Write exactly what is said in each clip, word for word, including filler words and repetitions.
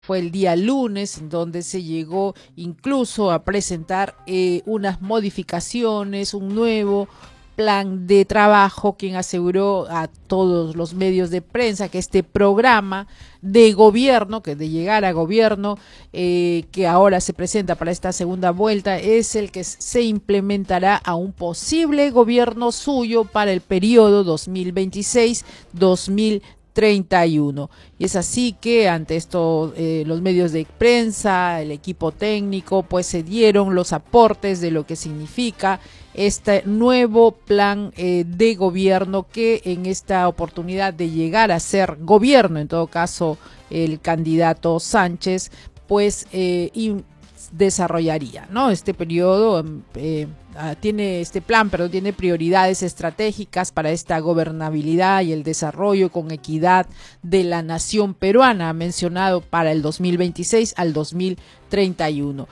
Fue el día lunes, en donde se llegó incluso a presentar eh, unas modificaciones, un nuevo plan de trabajo, quien aseguró a todos los medios de prensa que este programa de gobierno, que de llegar a gobierno, eh, que ahora se presenta para esta segunda vuelta, es el que se implementará a un posible gobierno suyo para el periodo dos mil veintiséis dos mil treinta y uno. Y es así que ante esto eh, los medios de prensa, el equipo técnico, pues se dieron los aportes de lo que significa este nuevo plan eh, de gobierno, que en esta oportunidad de llegar a ser gobierno, en todo caso el candidato Sánchez, pues eh, y desarrollaría, ¿no? Este periodo eh, tiene este plan, pero tiene prioridades estratégicas para esta gobernabilidad y el desarrollo con equidad de la nación peruana, ha mencionado para el dos mil veintiséis al dos mil treinta y uno.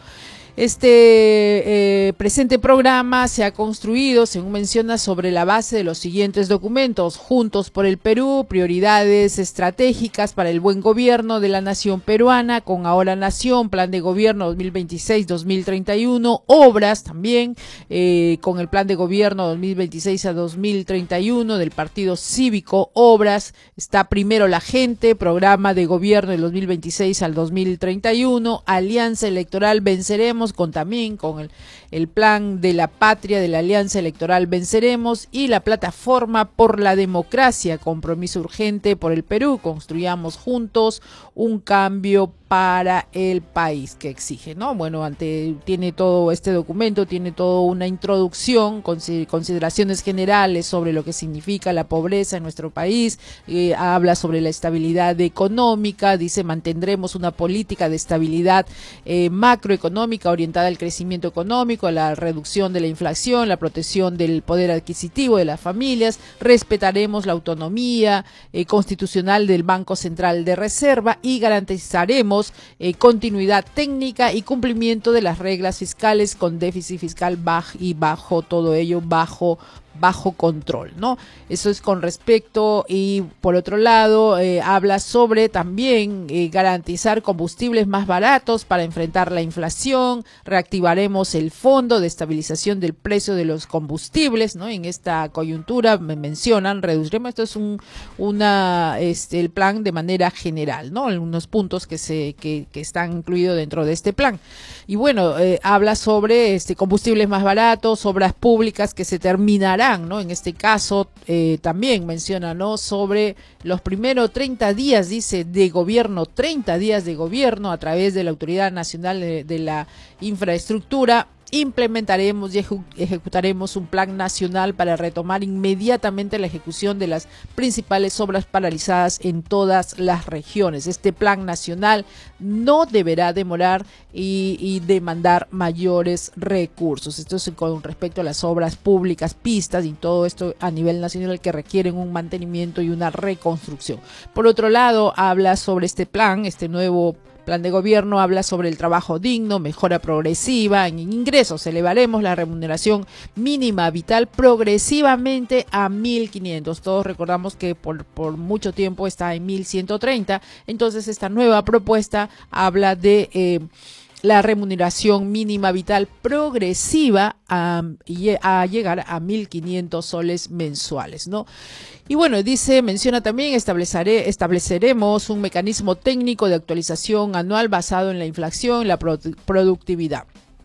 Este eh, presente programa se ha construido, según menciona, sobre la base de los siguientes documentos: Juntos por el Perú, prioridades estratégicas para el buen gobierno de la nación peruana, con Ahora Nación, plan de gobierno dos mil veintiséis dos mil treinta y uno, obras también, eh, con el plan de gobierno dos mil veintiséis a dos mil treinta y uno del Partido Cívico, obras, está Primero la Gente, programa de gobierno del dos mil veintiséis al dos mil treinta y uno, Alianza Electoral Venceremos, con también con el, el plan de la patria de la Alianza Electoral Venceremos, y la plataforma por la democracia, compromiso urgente por el Perú, construyamos juntos un cambio para el país que exige, ¿no? Bueno, ante tiene todo este documento, tiene toda una introducción, consideraciones generales sobre lo que significa la pobreza en nuestro país, eh, habla sobre la estabilidad económica, dice mantendremos una política de estabilidad eh, macroeconómica orientada al crecimiento económico, a la reducción de la inflación, la protección del poder adquisitivo de las familias, respetaremos la autonomía eh, constitucional del Banco Central de Reserva y garantizaremos Eh, continuidad técnica y cumplimiento de las reglas fiscales con déficit fiscal bajo y bajo todo ello bajo bajo control, ¿no? Eso es con respecto. Y por otro lado eh, habla sobre también eh, garantizar combustibles más baratos para enfrentar la inflación, reactivaremos el fondo de estabilización del precio de los combustibles, ¿no? En esta coyuntura me mencionan, reduciremos, esto es un una este el plan de manera general, ¿no? Algunos puntos que se que, que están incluidos dentro de este plan. Y bueno, eh, habla sobre este combustibles más baratos, obras públicas que se terminarán, ¿no? En este caso eh, también menciona, ¿no?, sobre los primeros treinta días, dice, de gobierno, treinta días de gobierno a través de la Autoridad Nacional de, de la Infraestructura. Implementaremos y ejecutaremos un plan nacional para retomar inmediatamente la ejecución de las principales obras paralizadas en todas las regiones. Este plan nacional no deberá demorar y, y demandar mayores recursos. Esto es con respecto a las obras públicas, pistas y todo esto a nivel nacional que requieren un mantenimiento y una reconstrucción. Por otro lado, habla sobre este plan, este nuevo plan de gobierno, habla sobre el trabajo digno, mejora progresiva en ingresos, elevaremos la remuneración mínima vital progresivamente a mil quinientos. Todos recordamos que por, por mucho tiempo está en mil ciento treinta, entonces esta nueva propuesta habla de eh, la remuneración mínima vital progresiva a, a llegar a mil quinientos soles mensuales, ¿no? Y bueno, dice, menciona también, estableceré, estableceremos un mecanismo técnico de actualización anual basado en la inflación y la produ- productividad.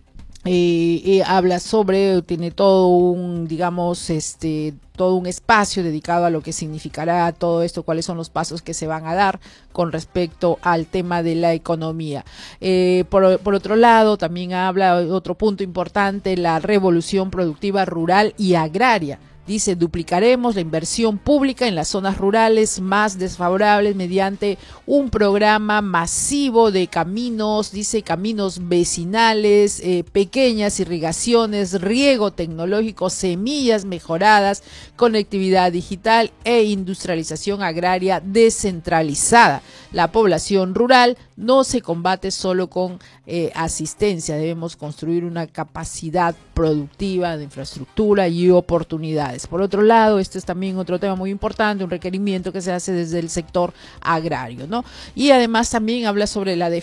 Eh, eh, habla sobre, tiene todo un, digamos, este, todo un espacio dedicado a lo que significará todo esto, cuáles son los pasos que se van a dar con respecto al tema de la economía. Eh, por, por otro lado, también habla, otro punto importante, la revolución productiva rural y agraria. Dice, duplicaremos la inversión pública en las zonas rurales más desfavorables mediante un programa masivo de caminos, dice caminos vecinales, eh, pequeñas irrigaciones, riego tecnológico, semillas mejoradas, conectividad digital e industrialización agraria descentralizada. La población rural no se combate solo con eh, asistencia, debemos construir una capacidad productiva de infraestructura y oportunidades. comunidades. Por otro lado, este es también otro tema muy importante, un requerimiento que se hace desde el sector agrario, ¿no? Y además también habla sobre la